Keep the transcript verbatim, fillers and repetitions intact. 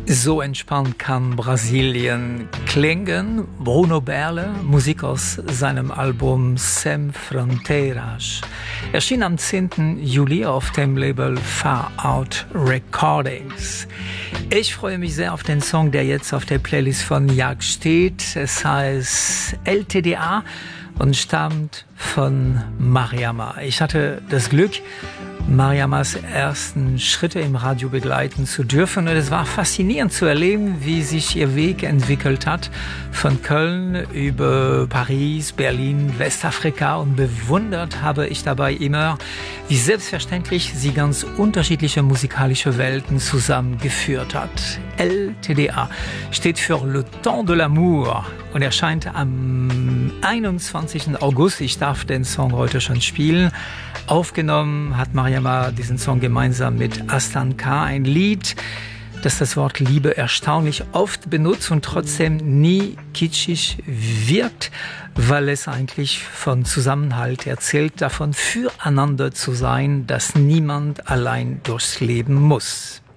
So entspannt kann Brasilien klingen. Bruno Berle, Musik aus seinem Album Sem Fronteiras, erschien am zehnten Juli auf dem Label Far Out Recordings. Ich freue mich sehr auf den Song, der jetzt auf der Playlist von Jag steht. Es heißt L T D A und stammt von Mariama. Ich hatte das Glück, Mariamas ersten Schritte im Radio begleiten zu dürfen. Und es war faszinierend zu erleben, wie sich ihr Weg entwickelt hat. Von Köln über Paris, Berlin, Westafrika. Und bewundert habe ich dabei immer, wie selbstverständlich sie ganz unterschiedliche musikalische Welten zusammengeführt hat. L T D A steht für Le Temps de l'Amour und erscheint am einundzwanzigsten August. Ich darf den Song heute schon spielen. Aufgenommen hat Mariama diesen Song gemeinsam mit Aslan K. Ein Lied, das das Wort Liebe erstaunlich oft benutzt und trotzdem nie kitschig wirkt, weil es eigentlich von Zusammenhalt erzählt, davon füreinander zu sein, dass niemand allein durchs Leben muss.